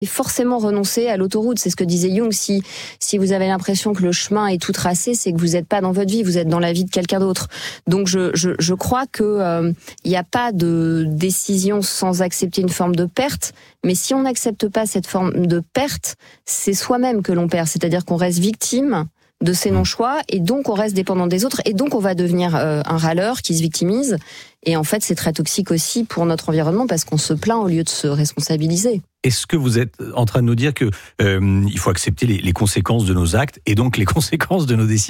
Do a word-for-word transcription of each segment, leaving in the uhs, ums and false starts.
forcément renoncer à l'autoroute. C'est ce que disait Jung. Si, si vous avez l'impression que le chemin est tout tracé, c'est que vous n'êtes pas dans votre vie, vous êtes dans la vie de quelqu'un d'autre. Donc je, je, je crois que euh, il n'y a pas de décision sans accepter une forme de perte. Mais si on n'accepte pas cette forme de perte, c'est soi-même que l'on perd. C'est-à-dire qu'on reste victime de ses non-choix, et donc on reste dépendant des autres, et donc on va devenir euh, un râleur qui se victimise. Et en fait, c'est très toxique aussi pour notre environnement, parce qu'on se plaint au lieu de se responsabiliser. Est-ce que vous êtes en train de nous dire que euh, il faut accepter les, les conséquences de nos actes, et donc les conséquences de nos décisions ?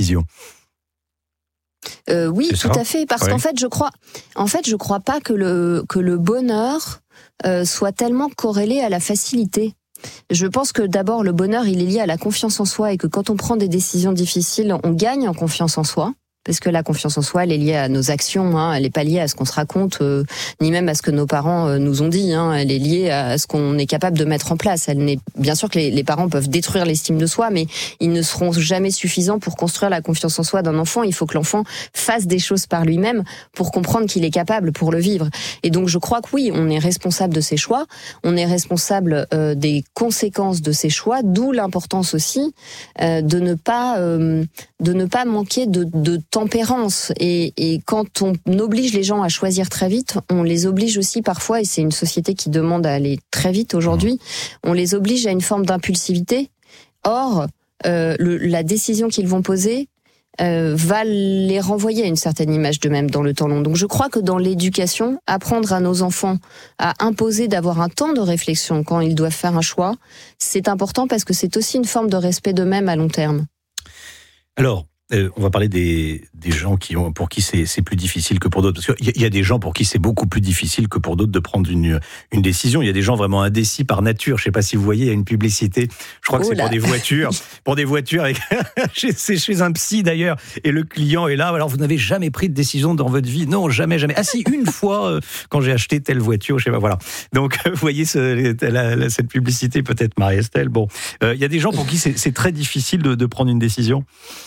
euh, Oui, tout à fait, parce ouais. qu'en fait, je crois, en fait, je crois pas que le que le bonheur euh, soit tellement corrélé à la facilité. Je pense que d'abord le bonheur il est lié à la confiance en soi, et que quand on prend des décisions difficiles, on gagne en confiance en soi. Parce que la confiance en soi, elle est liée à nos actions, hein, elle n'est pas liée à ce qu'on se raconte, euh, ni même à ce que nos parents euh, nous ont dit. Hein, elle est liée à ce qu'on est capable de mettre en place. Elle n'est, bien sûr que les, les parents peuvent détruire l'estime de soi, mais ils ne seront jamais suffisants pour construire la confiance en soi d'un enfant. Il faut que l'enfant fasse des choses par lui-même pour comprendre qu'il est capable, pour le vivre. Et donc je crois que oui, on est responsable de ses choix, on est responsable euh, des conséquences de ses choix, d'où l'importance aussi euh, de ne pas euh, de ne pas manquer de, de tempérance. Et, et quand on oblige les gens à choisir très vite, on les oblige aussi parfois, et c'est une société qui demande à aller très vite aujourd'hui, on les oblige à une forme d'impulsivité. Or, euh, le, la décision qu'ils vont poser euh, va les renvoyer à une certaine image d'eux-mêmes dans le temps long. Donc je crois que dans l'éducation, apprendre à nos enfants à imposer d'avoir un temps de réflexion quand ils doivent faire un choix, c'est important, parce que c'est aussi une forme de respect d'eux-mêmes à long terme. Alors, Euh, on va parler des, des gens qui ont, pour qui c'est, c'est plus difficile que pour d'autres. Parce qu'il y, y a des gens pour qui c'est beaucoup plus difficile que pour d'autres de prendre une, une décision. Il y a des gens vraiment indécis par nature. Je ne sais pas si vous voyez, il y a une publicité, je crois que oh c'est pour des voitures. Pour des voitures, avec, c'est chez un psy d'ailleurs. Et le client est là. Alors, vous n'avez jamais pris de décision dans votre vie ? Non, jamais, jamais. Ah si, une fois, euh, quand j'ai acheté telle voiture, je sais pas, voilà. Donc, vous voyez ce, la, la, cette publicité, peut-être, Marie-Estelle. Bon, euh, il y a des gens pour qui c'est, c'est très difficile de, de prendre une décision.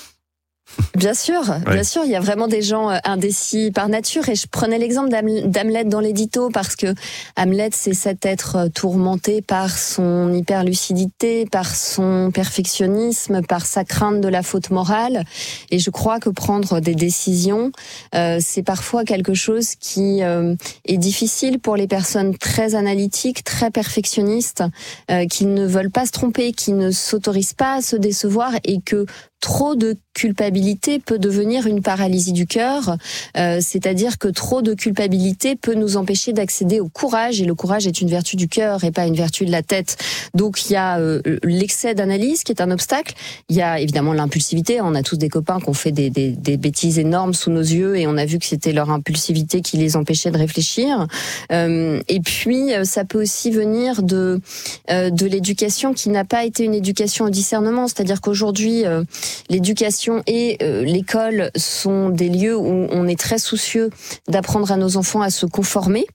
Bien sûr, ouais. bien sûr, il y a vraiment des gens indécis par nature, et je prenais l'exemple d'Hamlet dans l'édito, parce que Hamlet, c'est cet être tourmenté par son hyperlucidité, par son perfectionnisme, par sa crainte de la faute morale, et je crois que prendre des décisions, euh, c'est parfois quelque chose qui euh, est difficile pour les personnes très analytiques, très perfectionnistes, euh, qui ne veulent pas se tromper, qui ne s'autorisent pas à se décevoir, et que trop de culpabilité peut devenir une paralysie du cœur, euh, c'est-à-dire que trop de culpabilité peut nous empêcher d'accéder au courage, et le courage est une vertu du cœur et pas une vertu de la tête. Donc il y a euh, l'excès d'analyse qui est un obstacle, il y a évidemment l'impulsivité, on a tous des copains qui ont fait des, des, des bêtises énormes sous nos yeux, et on a vu que c'était leur impulsivité qui les empêchait de réfléchir, euh, et puis ça peut aussi venir de, euh, de l'éducation qui n'a pas été une éducation au discernement, c'est-à-dire qu'aujourd'hui euh, l'éducation et euh, l'école sont des lieux où on est très soucieux d'apprendre à nos enfants à se conformer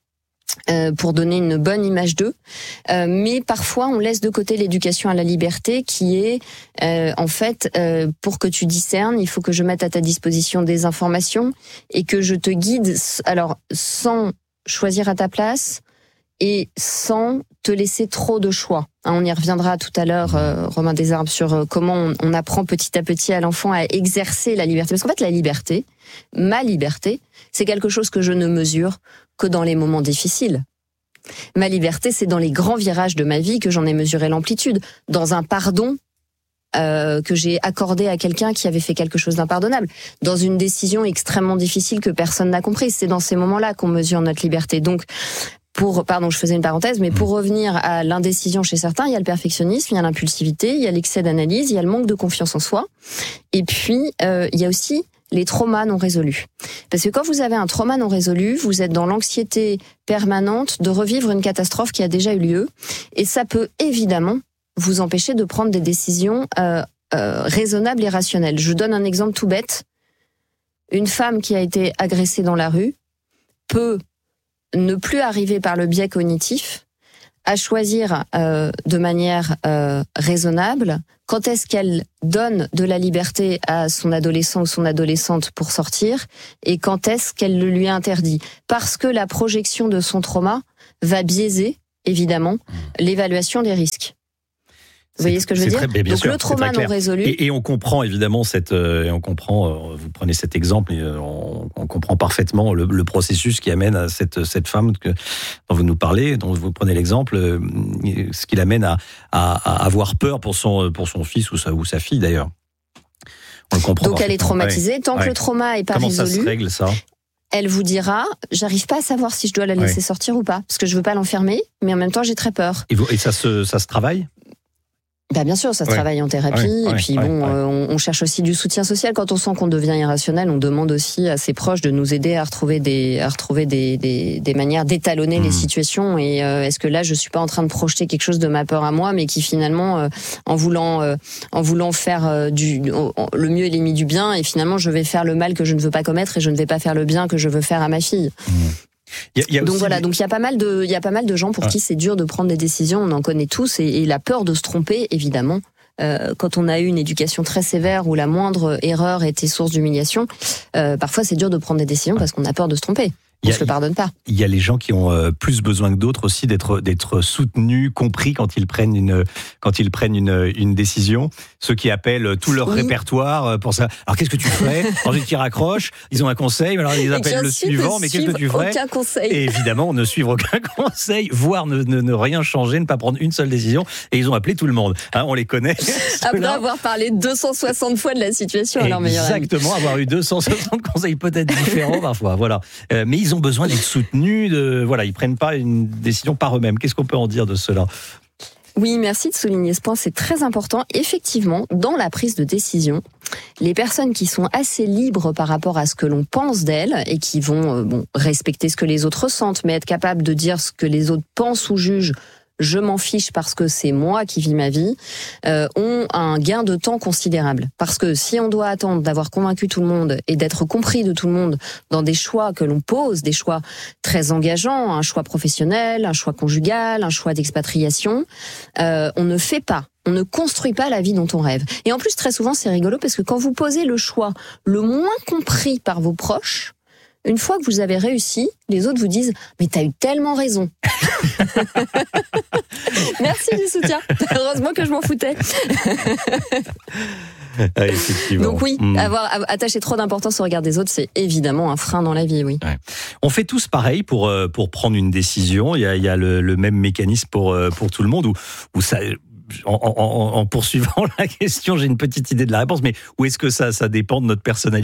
euh, pour donner une bonne image d'eux. Euh, mais parfois, on laisse de côté l'éducation à la liberté qui est, euh, en fait, euh, pour que tu discernes, il faut que je mette à ta disposition des informations et que je te guide, alors sans choisir à ta place et sans te laisser trop de choix. Hein, on y reviendra tout à l'heure, euh, Romain Desarbes, sur euh, comment on, on apprend petit à petit à l'enfant à exercer la liberté. Parce qu'en fait, la liberté, ma liberté, c'est quelque chose que je ne mesure que dans les moments difficiles. Ma liberté, c'est dans les grands virages de ma vie que j'en ai mesuré l'amplitude. Dans un pardon euh, que j'ai accordé à quelqu'un qui avait fait quelque chose d'impardonnable. Dans une décision extrêmement difficile que personne n'a comprise. C'est dans ces moments-là qu'on mesure notre liberté. Donc, Pour, pardon, je faisais une parenthèse, mais pour revenir à l'indécision chez certains, il y a le perfectionnisme, il y a l'impulsivité, il y a l'excès d'analyse, il y a le manque de confiance en soi. Et puis, euh, il y a aussi les traumas non résolus. Parce que quand vous avez un trauma non résolu, vous êtes dans l'anxiété permanente de revivre une catastrophe qui a déjà eu lieu. Et ça peut évidemment vous empêcher de prendre des décisions euh, euh, raisonnables et rationnelles. Je donne un exemple tout bête. Une femme qui a été agressée dans la rue peut ne plus arriver par le biais cognitif à choisir euh, de manière euh, raisonnable quand est-ce qu'elle donne de la liberté à son adolescent ou son adolescente pour sortir et quand est-ce qu'elle le lui interdit. Parce que la projection de son trauma va biaiser évidemment, l'évaluation des risques. Vous voyez ce que je veux dire ? Très, bien Donc sûr, le trauma non résolu. Et, et on comprend évidemment cette, euh, et on comprend. Euh, vous prenez cet exemple, et, euh, on, on comprend parfaitement le, le processus qui amène à cette cette femme que, dont vous nous parlez, dont vous prenez l'exemple, euh, ce qui l'amène à, à, à avoir peur pour son pour son fils ou sa ou sa fille d'ailleurs. On le comprend. Donc elle est traumatisée. Tant ouais. que le trauma est pas Comment résolu. Comment ça se règle ça ? Elle vous dira, j'arrive pas à savoir si je dois la laisser ouais. sortir ou pas, parce que je veux pas l'enfermer, mais en même temps j'ai très peur. Et, vous, et ça se ça se travaille ? Bah bien sûr, ça se ouais. travaille en thérapie. Ouais, et puis ouais, bon, ouais. Euh, on, on cherche aussi du soutien social. Quand on sent qu'on devient irrationnel, on demande aussi à ses proches de nous aider à retrouver des, à retrouver des, des, des manières d'étalonner mmh. les situations. Et euh, est-ce que là, je suis pas en train de projeter quelque chose de ma peur à moi, mais qui finalement, euh, en voulant, euh, en voulant faire euh, du, euh, le mieux est l'ennemi du bien, et finalement, je vais faire le mal que je ne veux pas commettre et je ne vais pas faire le bien que je veux faire à ma fille. Mmh. Il y a, il y a donc voilà, des... donc il y a pas mal de, il y a pas mal de gens pour ouais. qui c'est dur de prendre des décisions. On en connaît tous, et, et la peur de se tromper, évidemment. Euh, quand on a eu une éducation très sévère où la moindre erreur était source d'humiliation, euh, parfois c'est dur de prendre des décisions parce qu'on a peur de se tromper. On ne se le pardonne pas. Il y a les gens qui ont euh, plus besoin que d'autres aussi d'être d'être soutenus, compris quand ils prennent une quand ils prennent une une décision. Ceux qui appellent tout leur oui. répertoire pour ça. Alors qu'est-ce que tu ferais dans une qui raccroche ? Ils ont un conseil, alors ils appellent le suivant. Mais qu'est-ce que tu ferais ? Aucun conseil. Et évidemment, ne suivre aucun conseil, voire ne, ne ne rien changer, ne pas prendre une seule décision. Et ils ont appelé tout le monde. Hein, on les connaît. Après avoir parlé deux cent soixante fois de la situation à leur meilleur ami. Exactement, avoir eu deux cent soixante conseils peut-être différents parfois. Voilà. Euh, mais ils ont besoin d'être soutenus, de, voilà, ils prennent pas une décision par eux-mêmes. Qu'est-ce qu'on peut en dire de cela ? Oui, merci de souligner ce point, c'est très important. Effectivement, dans la prise de décision, les personnes qui sont assez libres par rapport à ce que l'on pense d'elles et qui vont euh, bon, respecter ce que les autres ressentent, mais être capables de dire ce que les autres pensent ou jugent, je m'en fiche parce que c'est moi qui vis ma vie, euh, ont un gain de temps considérable. Parce que si on doit attendre d'avoir convaincu tout le monde et d'être compris de tout le monde dans des choix que l'on pose, des choix très engageants, un choix professionnel, un choix conjugal, un choix d'expatriation, euh, on ne fait pas. On ne construit pas la vie dont on rêve. Et en plus, très souvent, c'est rigolo parce que quand vous posez le choix le moins compris par vos proches, une fois que vous avez réussi, les autres vous disent « Mais t'as eu tellement raison !» Merci du soutien. Heureusement que je m'en foutais. Ah, effectivement. Donc oui, mmh. avoir attaché trop d'importance au regard des autres, c'est évidemment un frein dans la vie, oui. Ouais. On fait tous pareil pour pour prendre une décision. Il y a il y a le, le même mécanisme pour pour tout le monde où où ça. En, en, en poursuivant la question, j'ai une petite idée de la réponse, mais où est-ce que ça ça dépend de notre personnalité ?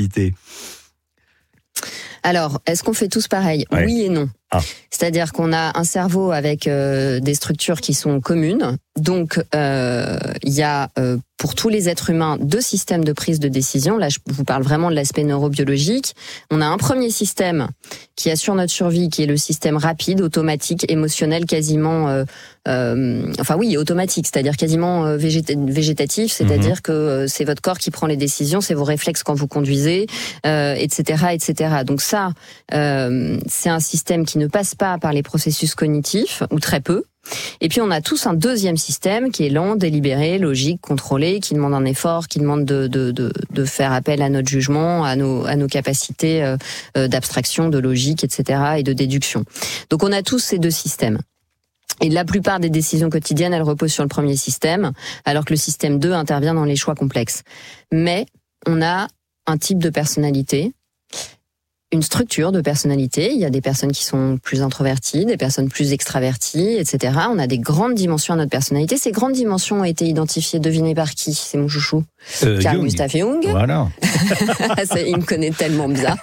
Alors, est-ce qu'on fait tous pareil ? Ouais. Oui et non. Ah. C'est-à-dire qu'on a un cerveau avec euh, des structures qui sont communes. Donc, euh, il y a euh, pour tous les êtres humains deux systèmes de prise de décision. Là, je vous parle vraiment de l'aspect neurobiologique. On a un premier système qui assure notre survie, qui est le système rapide, automatique, émotionnel, quasiment... Euh, euh, enfin oui, automatique, c'est-à-dire quasiment euh, végéta- végétatif, c'est-à-dire mmh. que euh, c'est votre corps qui prend les décisions, c'est vos réflexes quand vous conduisez, euh, et cetera, et cetera. Donc ça, euh, c'est un système qui ne passe pas par les processus cognitifs, ou très peu. Et puis on a tous un deuxième système qui est lent, délibéré, logique, contrôlé, qui demande un effort, qui demande de, de, de, de faire appel à notre jugement, à nos, à nos capacités euh, d'abstraction, de logique, et cetera, et de déduction. Donc on a tous ces deux systèmes. Et la plupart des décisions quotidiennes, elles reposent sur le premier système, alors que le système deux intervient dans les choix complexes. Mais on a un type de personnalité, une structure de personnalité. Il y a des personnes qui sont plus introverties, des personnes plus extraverties, et cetera. On a des grandes dimensions à notre personnalité. Ces grandes dimensions ont été identifiées, devinez par qui ? C'est mon chouchou. Euh, Carl Gustav Jung. Voilà. Ça, il me connaît tellement bien.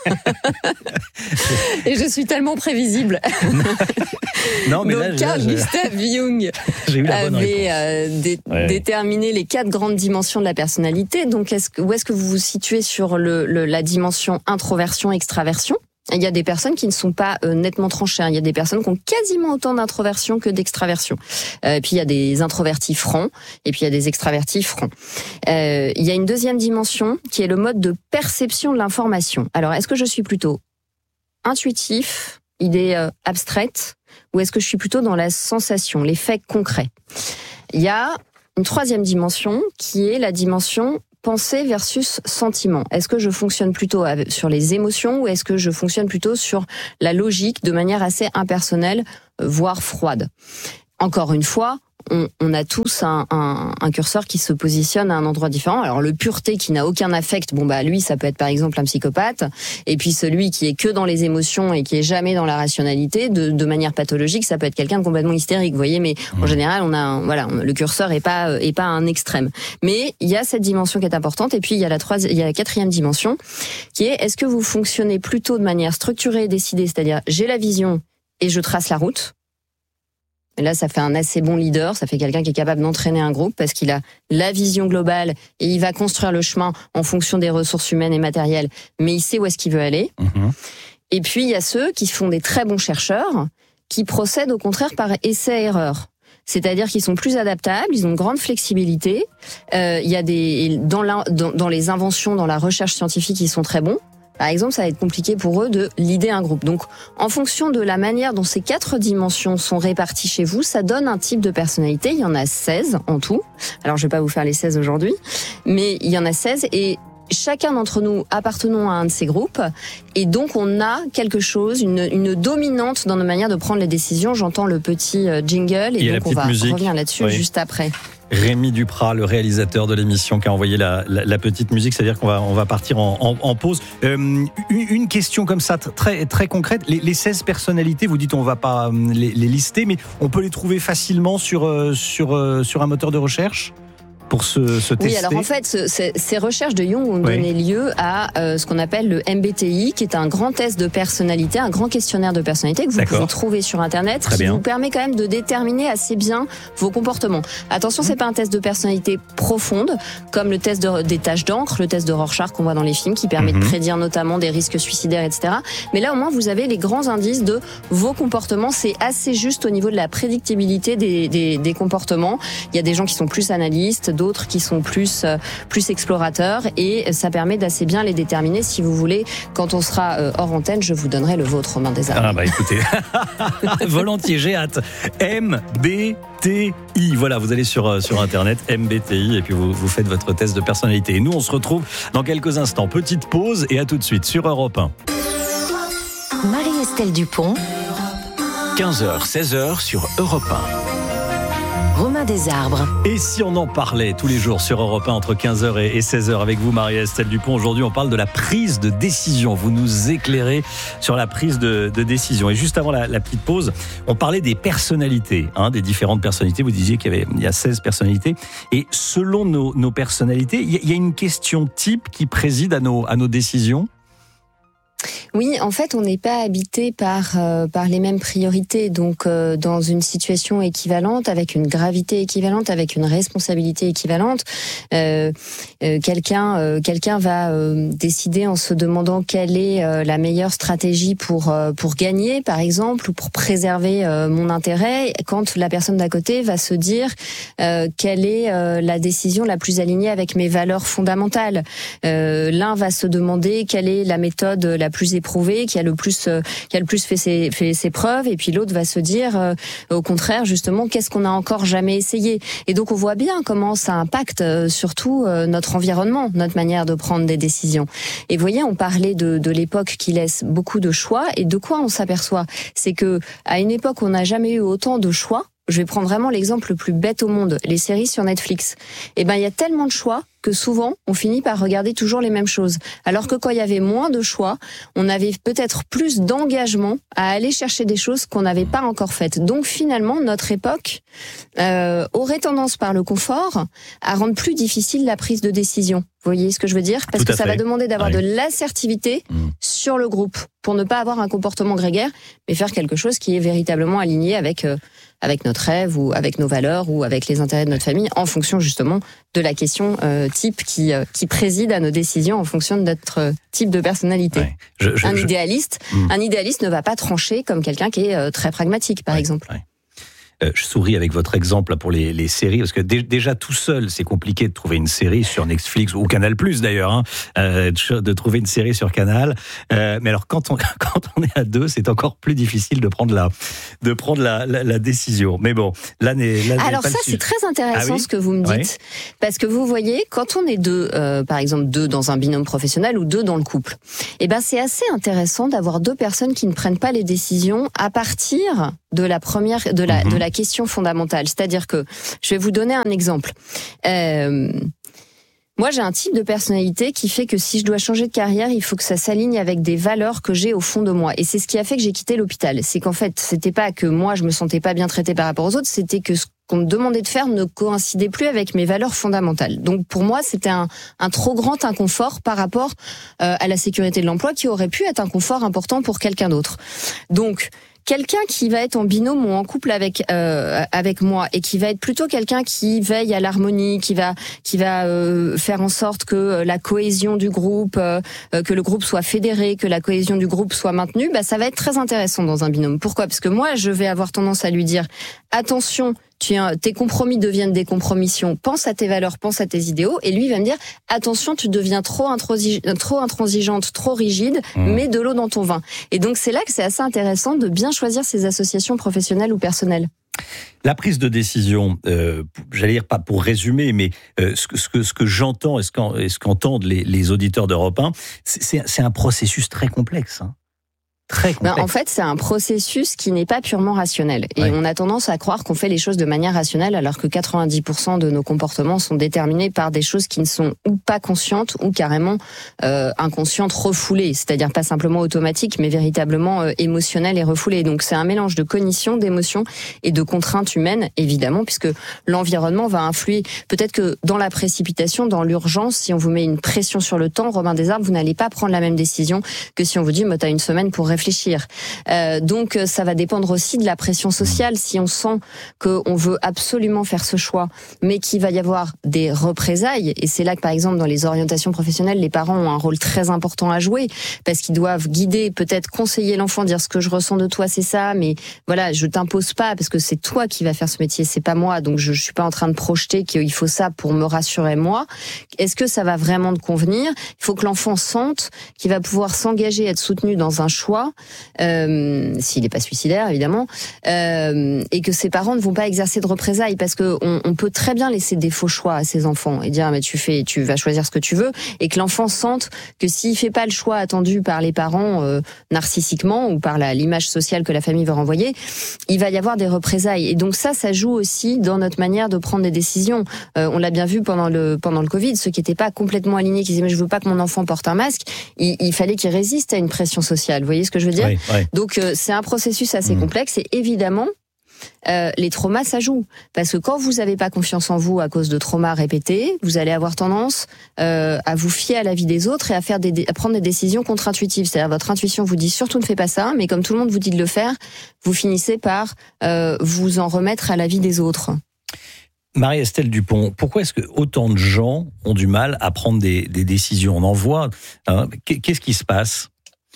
Et je suis tellement prévisible. Non, mais Donc, là, Carl là, Gustav Jung avait euh, dé- ouais. déterminé les quatre grandes dimensions de la personnalité. Donc, est-ce que, où est-ce que vous vous situez sur le, le, la dimension introversion-extraversion ? Il y a des personnes qui ne sont pas euh, nettement tranchées. Il y a des personnes qui ont quasiment autant d'introversion que d'extraversion. Euh, puis il y a des introvertis francs, et puis il y a des extravertis francs. Euh, il y a une deuxième dimension qui est le mode de perception de l'information. Alors, est-ce que je suis plutôt intuitif, idée euh, abstraite, ou est-ce que je suis plutôt dans la sensation, les faits concrets ? Il y a une troisième dimension qui est la dimension pensée versus sentiment. Est-ce que je fonctionne plutôt sur les émotions ou est-ce que je fonctionne plutôt sur la logique de manière assez impersonnelle, voire froide ? encore une fois, On, on a tous un, un, un curseur qui se positionne à un endroit différent. Alors le pureté qui n'a aucun affect, bon bah lui ça peut être par exemple un psychopathe. Et puis celui qui est que dans les émotions et qui est jamais dans la rationalité, de, de manière pathologique, ça peut être quelqu'un de complètement hystérique. Vous voyez, mais en général on a, un, voilà, le curseur est pas est pas à un extrême. Mais il y a cette dimension qui est importante. Et puis il y a la troisième, il y a la quatrième dimension qui est est-ce que vous fonctionnez plutôt de manière structurée et décidée, c'est-à-dire j'ai la vision et je trace la route. Et là, ça fait un assez bon leader, ça fait quelqu'un qui est capable d'entraîner un groupe parce qu'il a la vision globale et il va construire le chemin en fonction des ressources humaines et matérielles, mais il sait où est-ce qu'il veut aller. Mmh. Et puis, il y a ceux qui font des très bons chercheurs, qui procèdent au contraire par essai-erreur. C'est-à-dire qu'ils sont plus adaptables, ils ont une grande flexibilité. Euh, il y a des dans, la, dans, dans les inventions, dans la recherche scientifique, ils sont très bons. Par exemple, ça va être compliqué pour eux de leader un groupe. Donc, en fonction de la manière dont ces quatre dimensions sont réparties chez vous, ça donne un type de personnalité. Il y en a seize en tout. Alors, je vais pas vous faire les seize aujourd'hui, mais il y en a seize et chacun d'entre nous appartenons à un de ces groupes et donc on a quelque chose, une, une dominante dans nos manières de prendre les décisions. J'entends le petit jingle et, et donc on va musique. revenir là-dessus oui. juste après. Rémi Duprat, le réalisateur de l'émission, qui a envoyé la, la, la petite musique, c'est-à-dire qu'on va, on va partir en, en, en pause. Euh, une, une question comme ça, très, très concrète. Les, les seize personnalités, vous dites on ne va pas les, les lister, mais on peut les trouver facilement sur, sur, sur un moteur de recherche ? Pour se, se tester. Oui, alors en fait, ce, ces, ces recherches de Jung ont oui. donné lieu à euh, ce qu'on appelle le M B T I, qui est un grand test de personnalité, un grand questionnaire de personnalité que vous D'accord. pouvez trouver sur Internet, Très qui bien. vous permet quand même de déterminer assez bien vos comportements. Attention, mmh. c'est pas un test de personnalité profonde, comme le test de, des taches d'encre, le test de Rorschach qu'on voit dans les films, qui permet mmh. de prédire notamment des risques suicidaires, et cetera. Mais là, au moins, vous avez les grands indices de vos comportements. C'est assez juste au niveau de la prédictibilité des, des, des comportements. Il y a des gens qui sont plus analystes, d'autres qui sont plus plus explorateurs et ça permet d'assez bien les déterminer. Si vous voulez, quand on sera hors antenne, je vous donnerai le vôtre, Romain Desarmes. Ah bah écoutez, volontiers, j'ai hâte. M B T I, voilà, vous allez sur sur internet M B T I et puis vous vous faites votre test de personnalité. Et nous, on se retrouve dans quelques instants. Petite pause et à tout de suite sur Europe un. Marie-Estelle Dupont. quinze heures, seize heures sur Europe un. Romain Desarbres. Et si on en parlait tous les jours sur Europe un entre quinze heures et seize heures avec vous, Marie-Estelle Dupont. Aujourd'hui, on parle de la prise de décision. Vous nous éclairez sur la prise de, de décision. Et juste avant la, la petite pause, on parlait des personnalités, hein, des différentes personnalités. Vous disiez qu'il y avait il y a seize personnalités. Et selon nos, nos personnalités, il y, il y a une question type qui préside à nos, à nos décisions. Oui, en fait, on n'est pas habité par euh, par les mêmes priorités. Donc, euh, dans une situation équivalente, avec une gravité équivalente, avec une responsabilité équivalente, euh, euh, quelqu'un euh, quelqu'un va euh, décider en se demandant quelle est euh, la meilleure stratégie pour euh, pour gagner, par exemple, ou pour préserver euh, mon intérêt. Quand la personne d'à côté va se dire euh, quelle est euh, la décision la plus alignée avec mes valeurs fondamentales. Euh, l'un va se demander quelle est la méthode la plus éprouvée, qui a le plus euh, qui a le plus fait ses fait ses preuves, et puis l'autre va se dire euh, au contraire justement qu'est-ce qu'on a encore jamais essayé. Et donc on voit bien comment ça impacte euh, surtout euh, notre environnement, notre manière de prendre des décisions. Et vous voyez, on parlait de de l'époque qui laisse beaucoup de choix, et de quoi on s'aperçoit, c'est que à une époque où on n'a jamais eu autant de choix. Je vais prendre vraiment l'exemple le plus bête au monde, les séries sur Netflix. Eh ben, il y a tellement de choix que souvent, on finit par regarder toujours les mêmes choses. Alors que quand il y avait moins de choix, on avait peut-être plus d'engagement à aller chercher des choses qu'on n'avait pas encore faites. Donc finalement, notre époque euh, aurait tendance par le confort à rendre plus difficile la prise de décision. Vous voyez ce que je veux dire ? Parce que ça fait. va demander d'avoir ouais. de l'assertivité mmh. sur le groupe pour ne pas avoir un comportement grégaire, mais faire quelque chose qui est véritablement aligné avec euh, avec notre rêve ou avec nos valeurs ou avec les intérêts de notre famille, en fonction justement de la question euh, type qui euh, qui préside à nos décisions en fonction de notre euh, type de personnalité. Ouais. Je, je, un je... idéaliste, mmh. un idéaliste ne va pas trancher comme quelqu'un qui est euh, très pragmatique, par ouais, exemple. Ouais. Euh, je souris avec votre exemple pour les, les séries, parce que dé, déjà tout seul, c'est compliqué de trouver une série sur Netflix ou Canal Plus d'ailleurs, hein, euh, de, de trouver une série sur Canal. Euh, mais alors quand on quand on est à deux, c'est encore plus difficile de prendre la de prendre la, la, la décision. Mais bon, là n'est là. Alors n'est pas ça c'est très intéressant ah oui ce que vous me dites, oui. Parce que vous voyez, quand on est deux, euh, par exemple deux dans un binôme professionnel ou deux dans le couple, eh ben c'est assez intéressant d'avoir deux personnes qui ne prennent pas les décisions à partir de la première de la mm-hmm. de la question fondamentale. C'est-à-dire que, je vais vous donner un exemple. Euh, Moi, j'ai un type de personnalité qui fait que si je dois changer de carrière, il faut que ça s'aligne avec des valeurs que j'ai au fond de moi. Et c'est ce qui a fait que j'ai quitté l'hôpital. C'est qu'en fait, c'était pas que moi, je me sentais pas bien traitée par rapport aux autres, c'était que ce qu'on me demandait de faire ne coïncidait plus avec mes valeurs fondamentales. Donc pour moi, c'était un, un trop grand inconfort par rapport euh, à la sécurité de l'emploi qui aurait pu être un confort important pour quelqu'un d'autre. Donc quelqu'un qui va être en binôme ou en couple avec euh, avec moi et qui va être plutôt quelqu'un qui veille à l'harmonie, qui va qui va euh, faire en sorte que la cohésion du groupe, euh, que le groupe soit fédéré, que la cohésion du groupe soit maintenue, bah ça va être très intéressant dans un binôme. Pourquoi ? Parce que moi, je vais avoir tendance à lui dire attention, tu, tes compromis deviennent des compromissions, pense à tes valeurs, pense à tes idéaux, et lui va me dire attention, tu deviens trop, intransi- trop intransigeante, trop rigide, mmh. mets de l'eau dans ton vin. Et donc c'est là que c'est assez intéressant de bien choisir ses associations professionnelles ou personnelles. La prise de décision, euh, j'allais dire pas pour résumer, mais euh, ce que ce que ce que j'entends et ce, qu'en, et ce qu'entendent les, les auditeurs d'Europe un, c'est, c'est, c'est un processus très complexe. Hein. Très complexe. Ben, en fait, c'est un processus qui n'est pas purement rationnel. Et ouais. on a tendance à croire qu'on fait les choses de manière rationnelle, alors que quatre-vingt-dix pour cent de nos comportements sont déterminés par des choses qui ne sont ou pas conscientes ou carrément euh, inconscientes, refoulées. C'est-à-dire pas simplement automatiques, mais véritablement euh, émotionnelles et refoulées. Donc c'est un mélange de cognition, d'émotion et de contraintes humaines, évidemment, puisque l'environnement va influer. Peut-être que dans la précipitation, dans l'urgence, si on vous met une pression sur le temps, Robin des Arbres, vous n'allez pas prendre la même décision que si on vous dit « t'as une semaine pour réfléchir. Euh, donc ça va dépendre aussi de la pression sociale. Si on sent qu'on veut absolument faire ce choix, mais qu'il va y avoir des représailles, et c'est là que par exemple dans les orientations professionnelles, les parents ont un rôle très important à jouer, parce qu'ils doivent guider, peut-être conseiller l'enfant, dire ce que je ressens de toi c'est ça, mais voilà, je t'impose pas, parce que c'est toi qui vas faire ce métier, c'est pas moi, donc je, je suis pas en train de projeter qu'il faut ça pour me rassurer moi. Est-ce que ça va vraiment te convenir ? Il faut que l'enfant sente qu'il va pouvoir s'engager, être soutenu dans un choix, Euh, s'il n'est pas suicidaire évidemment, euh, et que ses parents ne vont pas exercer de représailles, parce que on, on peut très bien laisser des faux choix à ses enfants et dire mais tu fais, tu vas choisir ce que tu veux, et que l'enfant sente que s'il fait pas le choix attendu par les parents euh, narcissiquement ou par la, l'image sociale que la famille va renvoyer, il va y avoir des représailles. Et donc ça, ça joue aussi dans notre manière de prendre des décisions. Euh, on l'a bien vu pendant le pendant le Covid, ceux qui n'étaient pas complètement alignés, qui disaient mais je veux pas que mon enfant porte un masque, il, il fallait qu'ils résistent à une pression sociale. Vous voyez ce que je veux dire ? Oui, oui. Donc euh, c'est un processus assez mmh. complexe, et évidemment euh, les traumas ça joue, parce que quand vous n'avez pas confiance en vous à cause de traumas répétés, vous allez avoir tendance euh, à vous fier à l'avis des autres et à faire des, à prendre des décisions contre-intuitives. C'est-à-dire votre intuition vous dit surtout ne fais pas ça, mais comme tout le monde vous dit de le faire, vous finissez par euh, vous en remettre à l'avis des autres. Marie-Estelle Dupont, pourquoi est-ce que autant de gens ont du mal à prendre des, des décisions ? On en voit, hein, qu'est-ce qui se passe ?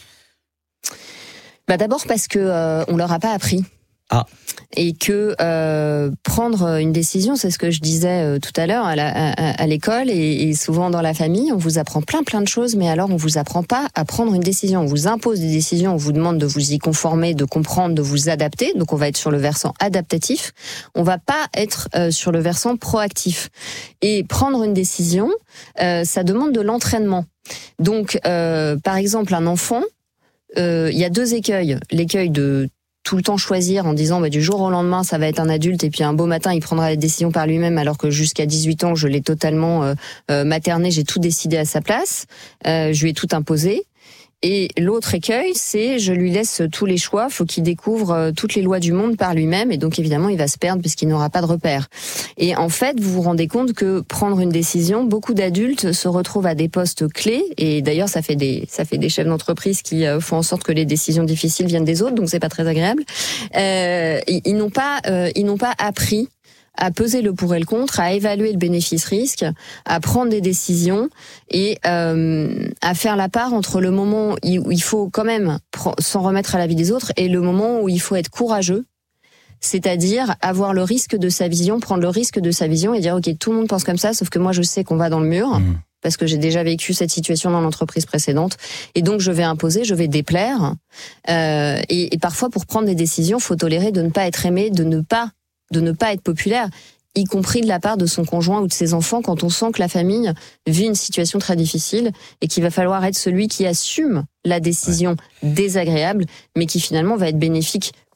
Bah d'abord parce que euh, on leur a pas appris. Ah. Et que euh, prendre une décision, c'est ce que je disais euh, tout à l'heure à, la, à, à l'école et, et souvent dans la famille, on vous apprend plein plein de choses, mais alors on vous apprend pas à prendre une décision. On vous impose des décisions, on vous demande de vous y conformer, de comprendre, de vous adapter. Donc on va être sur le versant adaptatif. On va pas être euh, sur le versant proactif. Et prendre une décision, euh, ça demande de l'entraînement. Donc euh, par exemple un enfant, il euh, y a deux écueils. L'écueil de tout le temps choisir en disant bah, du jour au lendemain ça va être un adulte, et puis un beau matin il prendra les décisions par lui-même, alors que jusqu'à dix-huit ans je l'ai totalement euh, euh, materné, j'ai tout décidé à sa place, euh, je lui ai tout imposé. Et l'autre écueil, c'est je lui laisse tous les choix, faut qu'il découvre toutes les lois du monde par lui-même, et donc évidemment il va se perdre puisqu'il n'aura pas de repères. Et en fait, vous vous rendez compte que prendre une décision, beaucoup d'adultes se retrouvent à des postes clés, et d'ailleurs ça fait des ça fait des chefs d'entreprise qui font en sorte que les décisions difficiles viennent des autres, donc c'est pas très agréable. Euh, ils, ils n'ont pas euh, ils n'ont pas appris à peser le pour et le contre, à évaluer le bénéfice-risque, à prendre des décisions et euh, à faire la part entre le moment où il faut quand même s'en remettre à l'avis des autres et le moment où il faut être courageux, c'est-à-dire avoir le risque de sa vision, prendre le risque de sa vision et dire ok, tout le monde pense comme ça, sauf que moi je sais qu'on va dans le mur. Mmh. Parce que j'ai déjà vécu cette situation dans l'entreprise précédente, et donc je vais imposer, je vais déplaire. Euh, et, et parfois, pour prendre des décisions, faut tolérer de ne pas être aimé, de ne pas de ne pas être populaire, y compris de la part de son conjoint ou de ses enfants, quand on sent que la famille vit une situation très difficile et qu'il va falloir être celui qui assume la décision ouais. désagréable, mais qui finalement va être bénéfique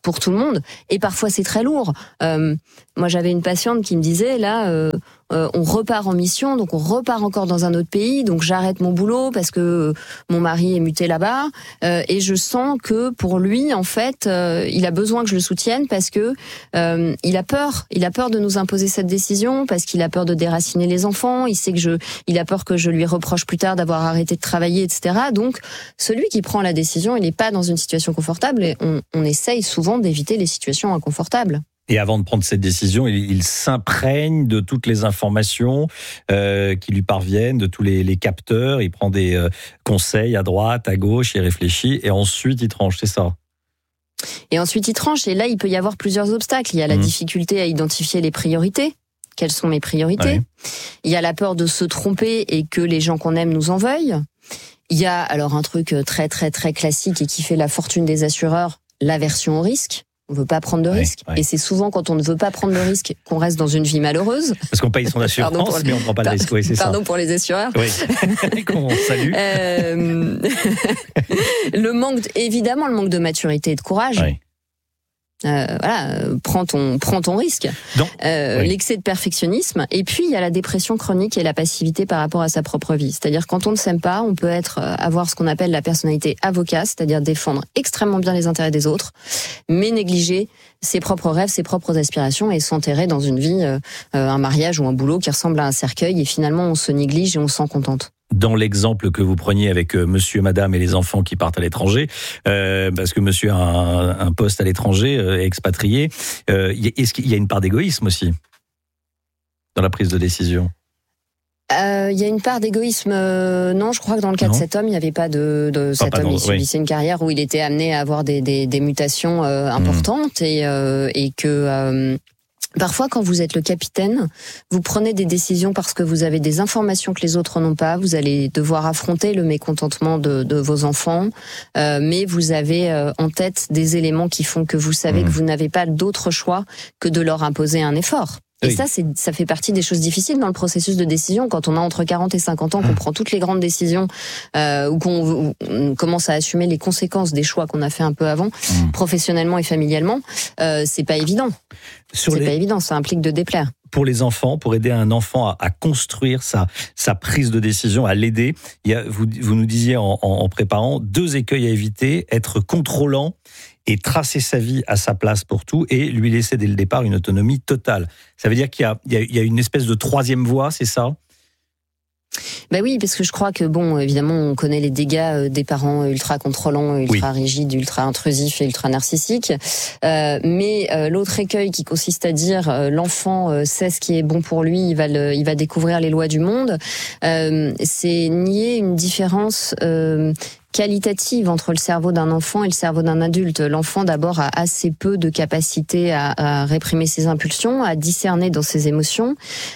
pour tout le monde. Et parfois, c'est très lourd. Euh, moi, j'avais une patiente qui me disait, là, euh, euh, on repart en mission, donc on repart encore dans un autre pays, donc j'arrête mon boulot parce que mon mari est muté là-bas, euh, et je sens que pour lui, en fait, euh, il a besoin que je le soutienne parce que euh, il a peur, il a peur de nous imposer cette décision, parce qu'il a peur de déraciner les enfants, il sait que je, il a peur que je lui reproche plus tard d'avoir arrêté de travailler, et cetera. Donc, celui qui prend la décision, il n'est pas dans une situation confortable, et on, on essaye souvent d'éviter les situations inconfortables. Et avant de prendre cette décision, il, il s'imprègne de toutes les informations euh, qui lui parviennent, de tous les, les capteurs. Il prend des euh, conseils à droite, à gauche, il réfléchit et ensuite il tranche, c'est ça? Et ensuite il tranche. Et là, il peut y avoir plusieurs obstacles. Il y a la mmh. difficulté à identifier les priorités. Quelles sont mes priorités? Ouais. Il y a la peur de se tromper et que les gens qu'on aime nous en veuillent. Il y a alors un truc très très très classique et qui fait la fortune des assureurs, l'aversion au risque. On ne veut pas prendre de risques. Ouais, ouais. Et c'est souvent quand on ne veut pas prendre de risques qu'on reste dans une vie malheureuse. Parce qu'on paye son assurance, pour... mais on ne prend pas de risque. Oui, c'est Pardon ça. pour les assureurs. Oui. Qu'on salue. Euh... le manque, évidemment, le manque de maturité et de courage. Oui. Euh, voilà, euh, prends ton, prends ton risque. Donc, euh, oui. L'excès de perfectionnisme. Et puis, il y a la dépression chronique et la passivité par rapport à sa propre vie. C'est-à-dire, quand on ne s'aime pas, on peut être, euh, avoir ce qu'on appelle la personnalité avocat, c'est-à-dire défendre extrêmement bien les intérêts des autres, mais négliger ses propres rêves, ses propres aspirations et s'enterrer dans une vie, euh, un mariage ou un boulot qui ressemble à un cercueil. Et finalement, on se néglige et on s'en contente. Dans l'exemple que vous preniez avec euh, monsieur, madame et les enfants qui partent à l'étranger, euh, parce que monsieur a un, un poste à l'étranger, euh, expatrié, euh, est-ce qu'il y a une part d'égoïsme aussi dans la prise de décision? Euh, il y a une part d'égoïsme. Euh, non, je crois que dans le cas non. de cet homme, il n'y avait pas de, de cet homme. Il subissait oui. une carrière où il était amené à avoir des, des, des mutations euh, importantes mmh. et, euh, et que... Euh, Parfois, quand vous êtes le capitaine, vous prenez des décisions parce que vous avez des informations que les autres n'ont pas. Vous allez devoir affronter le mécontentement de, de vos enfants, euh, mais vous avez euh, en tête des éléments qui font que vous savez mmh. que vous n'avez pas d'autre choix que de leur imposer un effort. Et oui. ça, c'est, ça fait partie des choses difficiles dans le processus de décision. Quand on a entre quarante et cinquante ans, qu'on mmh. prend toutes les grandes décisions, euh, ou qu'on où on commence à assumer les conséquences des choix qu'on a fait un peu avant, mmh. professionnellement et familialement, euh, c'est pas évident. Sur c'est les... pas évident, ça implique de déplaire. Pour les enfants, pour aider un enfant à, à construire sa, sa prise de décision, à l'aider, il y a, vous, vous nous disiez en, en, en préparant deux écueils à éviter, être contrôlant et tracer sa vie à sa place pour tout et lui laisser dès le départ une autonomie totale. Ça veut dire qu'il y a, il y a, il y a une espèce de troisième voie, c'est ça ? Ben oui, parce que je crois que, bon, évidemment, on connaît les dégâts des parents ultra contrôlants, ultra oui. rigides, ultra intrusifs et ultra narcissiques. Euh, mais euh, l'autre écueil qui consiste à dire euh, l'enfant euh, sait ce qui est bon pour lui, il va, le, il va découvrir les lois du monde, euh, c'est nier une différence euh, qualitative entre le cerveau d'un enfant et le cerveau d'un adulte. L'enfant, d'abord, a assez peu de capacité à, à réprimer ses impulsions, à discerner dans ses émotions.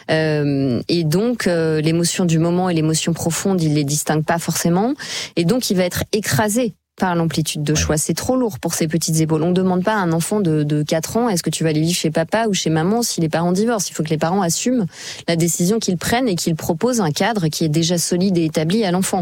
Euh, et donc, euh, l'émotion du moment et l'émotion profonde, il les distingue pas forcément. Et donc, il va être écrasé par l'amplitude de choix. C'est trop lourd pour ses petites épaules. On ne demande pas à un enfant de, de quatre ans, est-ce que tu vas aller vivre chez papa ou chez maman si les parents divorcent? Il faut que les parents assument la décision qu'ils prennent et qu'ils proposent un cadre qui est déjà solide et établi à l'enfant.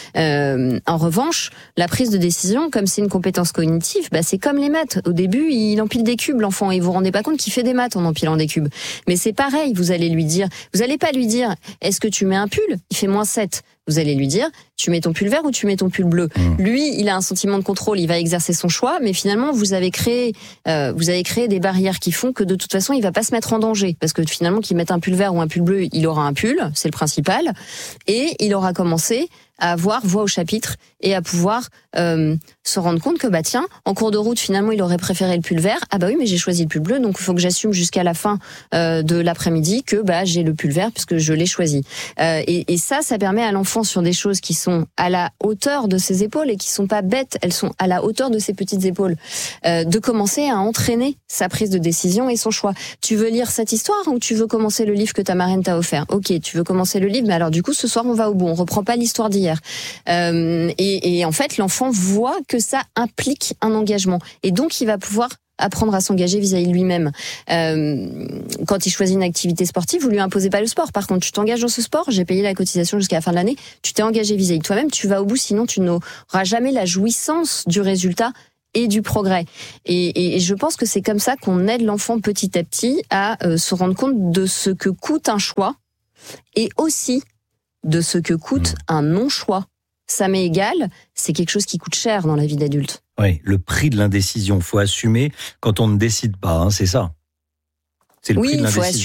Euh, en revanche, la prise de décision, comme c'est une compétence cognitive, bah c'est comme les maths. Au début, il empile des cubes, l'enfant, et vous vous rendez pas compte qu'il fait des maths en empilant des cubes. Mais c'est pareil, vous allez lui dire, vous allez pas lui dire, est-ce que tu mets un pull? Il fait moins sept. Vous allez lui dire, tu mets ton pull vert ou tu mets ton pull bleu. Mmh. Lui, il a un sentiment de contrôle, il va exercer son choix, mais finalement, vous avez créé, euh, vous avez créé des barrières qui font que de toute façon, il va pas se mettre en danger, parce que finalement, qu'il mette un pull vert ou un pull bleu, il aura un pull, c'est le principal, et il aura commencé à avoir voix au chapitre et à pouvoir euh, se rendre compte que bah tiens, en cours de route finalement il aurait préféré le pull vert. Ah bah oui, mais j'ai choisi le pull bleu, donc il faut que j'assume jusqu'à la fin euh, de l'après-midi que bah j'ai le pull vert puisque je l'ai choisi. Euh, et, et ça, ça permet à l'enfant sur des choses qui sont à la hauteur de ses épaules et qui sont pas bêtes, elles sont à la hauteur de ses petites épaules, euh, de commencer à entraîner sa prise de décision et son choix. Tu veux lire cette histoire ou tu veux commencer le livre que ta marraine t'a offert? Ok, tu veux commencer le livre, mais alors du coup ce soir on va au bout, on reprend pas l'histoire d'hier. Euh, et, et en fait, l'enfant voit que ça implique un engagement. Et donc, il va pouvoir apprendre à s'engager vis-à-vis de lui-même. Euh, quand il choisit une activité sportive, vous lui imposez pas le sport. Par contre, tu t'engages dans ce sport, j'ai payé la cotisation jusqu'à la fin de l'année, tu t'es engagé vis-à-vis de toi-même, tu vas au bout, sinon tu n'auras jamais la jouissance du résultat et du progrès. Et, et je pense que c'est comme ça qu'on aide l'enfant petit à petit à euh, se rendre compte de ce que coûte un choix et aussi de ce que coûte mmh. un non-choix. Ça m'est égal, c'est quelque chose qui coûte cher dans la vie d'adulte. Oui, le prix de l'indécision, faut assumer quand on ne décide pas, hein, c'est ça. C'est le oui, prix de il faut l'indécision.